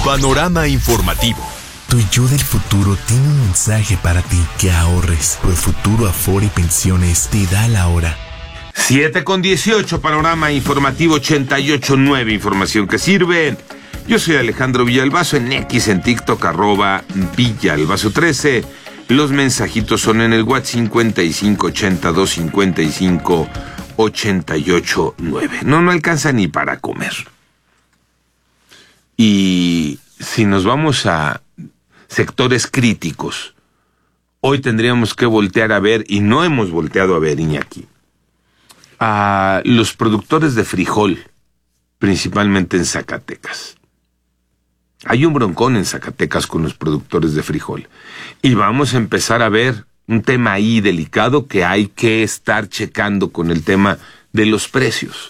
Panorama informativo. Tu yo del futuro tiene un mensaje para ti: que ahorres. Profuturo Afore y Pensiones te da la hora. 7:18, Panorama informativo 88.9, información que sirve. Yo soy Alejandro Villalbazo, en X, en TikTok, @Villalbazo13. Los mensajitos son en el WhatsApp 5582558889. No alcanza ni para comer. Y si nos vamos a sectores críticos, hoy tendríamos que voltear a ver, y no hemos volteado a ver, Iñaki, a los productores de frijol, principalmente en Zacatecas. Hay un broncón en Zacatecas con los productores de frijol. Y vamos a empezar a ver un tema ahí delicado que hay que estar checando con el tema de los precios.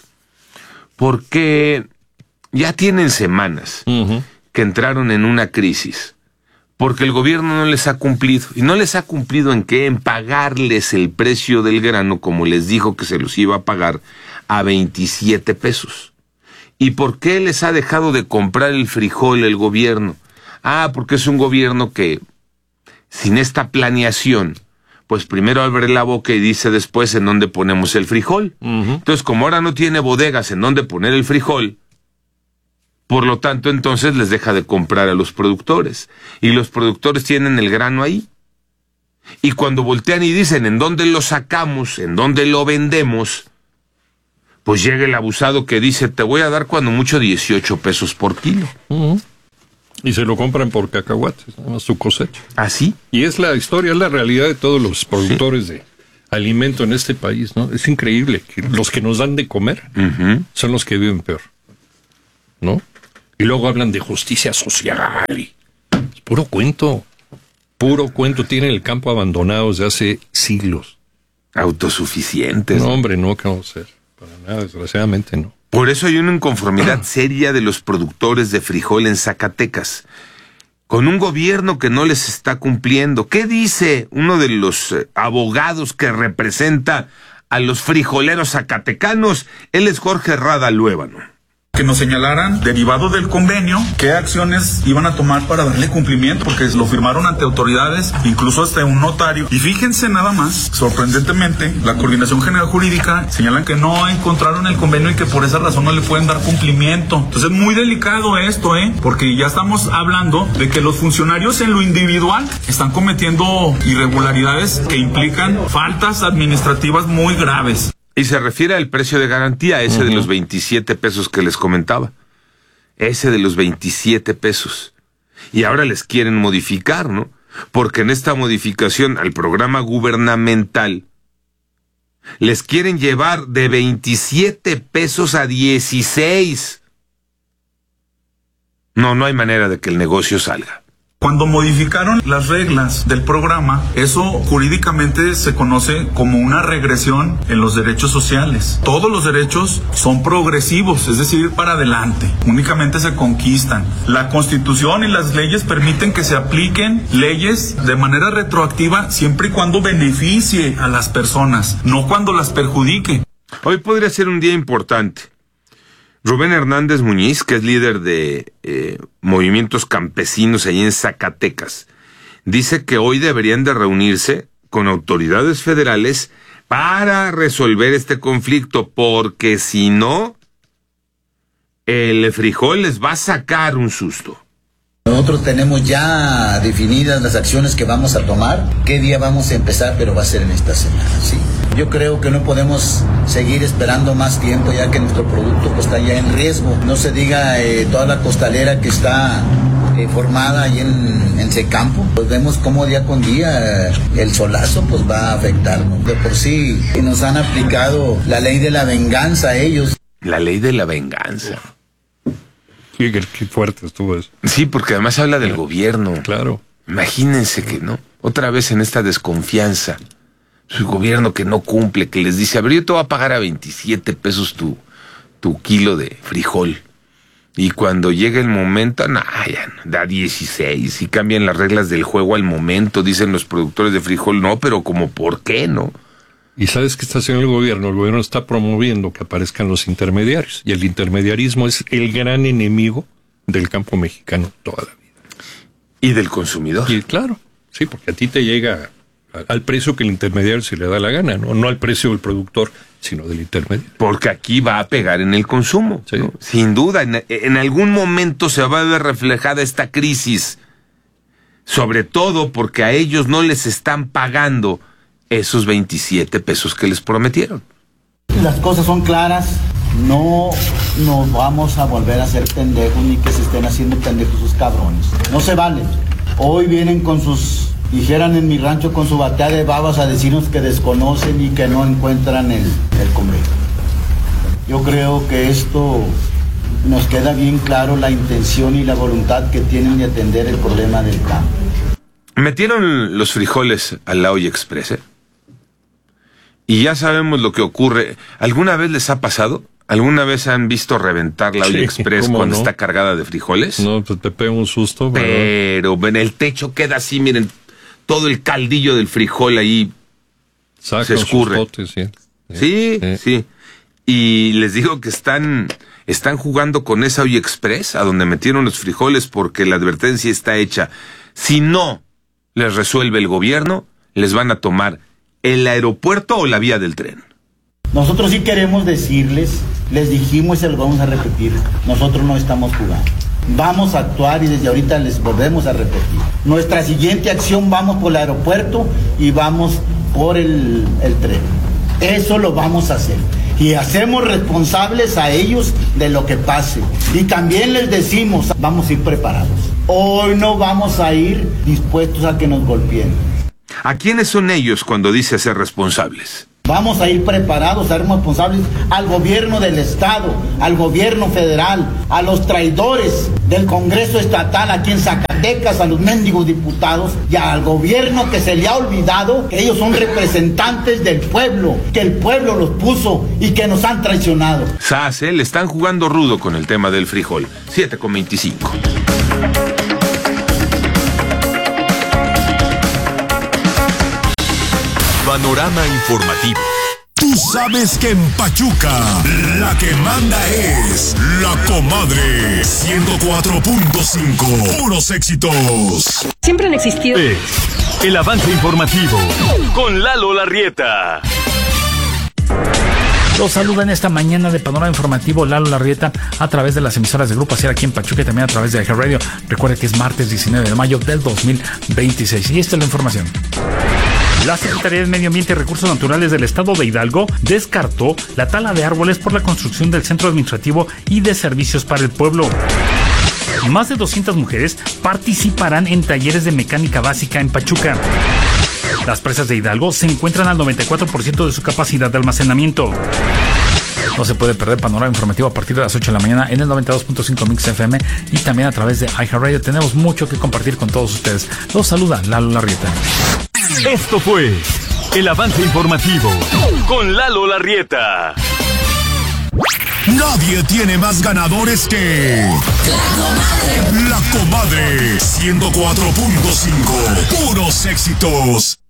Porque ya tienen semanas que entraron en una crisis. Porque el gobierno no les ha cumplido. ¿Y no les ha cumplido en qué? En pagarles el precio del grano, como les dijo que se los iba a pagar, a 27 pesos. ¿Y por qué les ha dejado de comprar el frijol el gobierno? Porque es un gobierno que, sin esta planeación, pues primero abre la boca y dice después en dónde ponemos el frijol. Entonces, como ahora no tiene bodegas en dónde poner el frijol, por lo tanto, entonces les deja de comprar a los productores. Y los productores tienen el grano ahí. Y cuando voltean y dicen en dónde lo sacamos, en dónde lo vendemos, pues llega el abusado que dice, te voy a dar cuando mucho 18 pesos por kilo. Y se lo compran por cacahuates, a su cosecha. ¿Así? Y es la historia, es la realidad de todos los productores de alimento en este país, ¿no? Es increíble que los que nos dan de comer son los que viven peor, ¿no? Y luego hablan de justicia social. Es puro cuento. Tienen el campo abandonado desde hace siglos. Autosuficientes. No, hombre, no, ¿qué vamos a hacer? Para nada, desgraciadamente no. Por eso hay una inconformidad seria de los productores de frijol en Zacatecas, con un gobierno que no les está cumpliendo. ¿Qué dice uno de los abogados que representa a los frijoleros zacatecanos? Él es Jorge Rada Luébano. Que nos señalaran, derivado del convenio, qué acciones iban a tomar para darle cumplimiento, porque lo firmaron ante autoridades, incluso hasta un notario. Y fíjense nada más, sorprendentemente, la Coordinación General Jurídica señalan que no encontraron el convenio y que por esa razón no le pueden dar cumplimiento. Entonces es muy delicado esto, porque ya estamos hablando de que los funcionarios en lo individual están cometiendo irregularidades que implican faltas administrativas muy graves. Y se refiere al precio de garantía, ese de los 27 pesos que les comentaba. Ese de los 27 pesos. Y ahora les quieren modificar, ¿no? Porque en esta modificación al programa gubernamental les quieren llevar de 27 pesos a 16. No hay manera de que el negocio salga. Cuando modificaron las reglas del programa, eso jurídicamente se conoce como una regresión en los derechos sociales. Todos los derechos son progresivos, es decir, para adelante. Únicamente se conquistan. La Constitución y las leyes permiten que se apliquen leyes de manera retroactiva siempre y cuando beneficie a las personas, no cuando las perjudique. Hoy podría ser un día importante. Rubén Hernández Muñiz, que es líder de movimientos campesinos ahí en Zacatecas, dice que hoy deberían de reunirse con autoridades federales para resolver este conflicto, porque si no, el frijol les va a sacar un susto. Nosotros tenemos ya definidas las acciones que vamos a tomar, qué día vamos a empezar, pero va a ser en esta semana, ¿sí? Yo creo que no podemos seguir esperando más tiempo, ya que nuestro producto pues, está ya en riesgo. No se diga toda la costalera que está formada ahí en Secampo. Pues vemos cómo día con día el solazo pues va a afectarnos. De por sí nos han aplicado la ley de la venganza a ellos. La ley de la venganza. Sí, qué fuerte estuvo eso. Sí, porque además habla del gobierno. Claro. Imagínense que no. Otra vez en esta desconfianza. Su gobierno que no cumple, que les dice, a ver, yo te voy a pagar a 27 pesos tu kilo de frijol. Y cuando llega el momento, ya no, da 16 y cambian las reglas del juego al momento, dicen los productores de frijol, no, pero como ¿por qué no? ¿Y sabes qué está haciendo el gobierno? El gobierno está promoviendo que aparezcan los intermediarios. Y el intermediarismo es el gran enemigo del campo mexicano toda la vida. Y del consumidor. Y claro, sí, porque a ti te llega al precio que el intermediario se le da la gana, no al precio del productor, sino del intermediario. Porque aquí va a pegar en el consumo, sí. ¿no? Sin duda, en algún momento se va a ver reflejada esta crisis, sobre todo porque a ellos no les están pagando esos 27 pesos que les prometieron. Las cosas son claras, no nos vamos a volver a hacer pendejos ni que se estén haciendo pendejos sus cabrones. No se vale. Hoy vienen con sus, dijeran en mi rancho, con su batea de babas a decirnos que desconocen y que no encuentran el convenio. Yo creo que esto nos queda bien claro la intención y la voluntad que tienen de atender el problema del campo. Metieron los frijoles a la olla express, ¿eh? Y ya sabemos lo que ocurre. ¿Alguna vez les ha pasado? ¿Alguna vez han visto reventar la olla express cuando está cargada de frijoles? No, pues te pega un susto. Pero en el techo queda así, miren, todo el caldillo del frijol ahí se escurre. Potes, Sí. Y les digo que están jugando con esa olla express a donde metieron los frijoles porque la advertencia está hecha. Si no les resuelve el gobierno, les van a tomar el aeropuerto o la vía del tren. Nosotros sí queremos decirles, les dijimos y se lo vamos a repetir, nosotros no estamos jugando. Vamos a actuar y desde ahorita les volvemos a repetir. Nuestra siguiente acción, vamos por el aeropuerto y vamos por el tren. Eso lo vamos a hacer. Y hacemos responsables a ellos de lo que pase. Y también les decimos, vamos a ir preparados. Hoy no vamos a ir dispuestos a que nos golpeen. ¿A quiénes son ellos cuando dice ser responsables? Vamos a ir preparados, a ser responsables al gobierno del Estado, al gobierno federal, a los traidores del Congreso Estatal aquí en Zacatecas, a los mendigos diputados y al gobierno que se le ha olvidado que ellos son representantes del pueblo, que el pueblo los puso y que nos han traicionado. Le están jugando rudo con el tema del frijol. 7:25. Panorama informativo. Tú sabes que en Pachuca la que manda es La Comadre 104.5. Puros éxitos. Siempre han existido. El avance informativo con Lalo Larrieta. Los saluda en esta mañana de Panorama Informativo Lalo Larrieta a través de las emisoras de Grupo Asir aquí en Pachuca y también a través de iHeartRadio. Recuerde que es martes 19 de mayo del 2026 y esta es la información. La Secretaría de Medio Ambiente y Recursos Naturales del Estado de Hidalgo descartó la tala de árboles por la construcción del Centro Administrativo y de Servicios para el Pueblo. Más de 200 mujeres participarán en talleres de mecánica básica en Pachuca. Las presas de Hidalgo se encuentran al 94% de su capacidad de almacenamiento. No se puede perder Panorama Informativo a partir de las 8 de la mañana en el 92.5 Mix FM y también a través de iHeartRadio. Tenemos mucho que compartir con todos ustedes. Los saluda Lalo Larrieta. Esto fue el avance informativo con Lalo Larrieta. Nadie tiene más ganadores que La Comadre 104.5. Puros éxitos.